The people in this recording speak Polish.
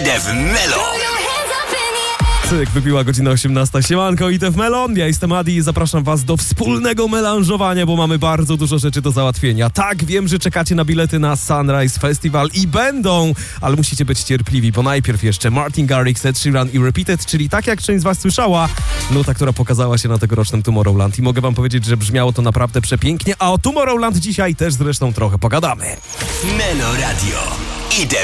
Idę w Melo. Cyk, wybiła godzina 18. Siemanko, idę w Melon. Ja jestem Adi i zapraszam was do wspólnego melanżowania, bo mamy bardzo dużo rzeczy do załatwienia. Tak, wiem, że czekacie na bilety na Sunrise Festival i będą, ale musicie być cierpliwi, bo najpierw jeszcze Martin Garrix, Ed Sheeran i Repeated, czyli tak jak część z was słyszała, nuta, która pokazała się na tegorocznym Tomorrowland. I mogę wam powiedzieć, że brzmiało to naprawdę przepięknie, a o Tomorrowland dzisiaj też zresztą trochę pogadamy. Melo Radio. Idę